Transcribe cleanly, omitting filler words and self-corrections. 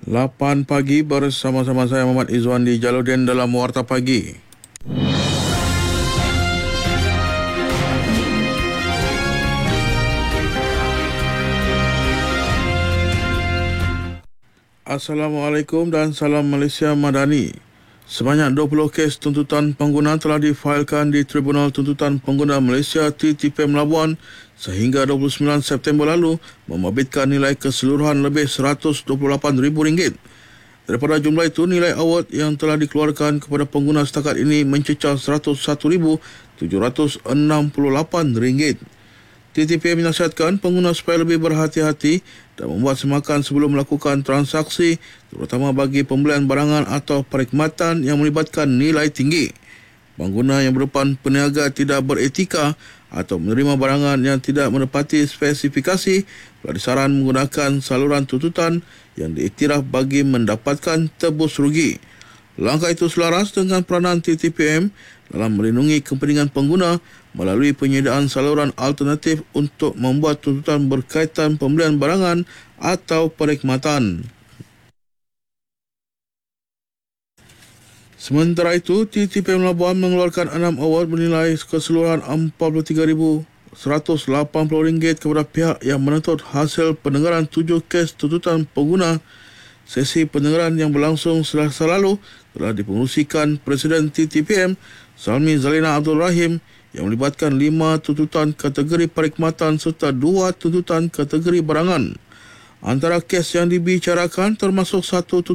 8 pagi bersama-sama saya Muhammad Izwan di Jaludin dalam Warta Pagi. Assalamualaikum dan salam Malaysia Madani. Sebanyak 20 kes tuntutan pengguna telah difailkan di Tribunal Tuntutan Pengguna Malaysia TTPM Labuan sehingga 29 September lalu, membabitkan nilai keseluruhan lebih RM128,000. Daripada jumlah itu, nilai award yang telah dikeluarkan kepada pengguna setakat ini mencecah RM101,768. TTPM menasihatkan pengguna supaya lebih berhati-hati dan membuat semakan sebelum melakukan transaksi, terutama bagi pembelian barangan atau perkhidmatan yang melibatkan nilai tinggi. Pengguna yang merupakan peniaga tidak beretika atau menerima barangan yang tidak menepati spesifikasi telah disaran menggunakan saluran tuntutan yang diiktiraf bagi mendapatkan tebus rugi. Langkah itu selaras dengan peranan TTPM dalam melindungi kepentingan pengguna melalui penyediaan saluran alternatif untuk membuat tuntutan berkaitan pembelian barangan atau perkhidmatan. Sementara itu, TTPM Labuan mengeluarkan 6 award bernilai keseluruhan RM43,180 kepada pihak yang menuntut hasil pendengaran 7 kes tuntutan pengguna. Sesi pendengaran yang berlangsung Selasa lalu telah dipengerusikan Presiden TTPM Salmi Zalina Abdul Rahim yang melibatkan 5 tuntutan kategori perkhidmatan serta 2 tuntutan kategori barangan. Antara kes yang dibicarakan termasuk 1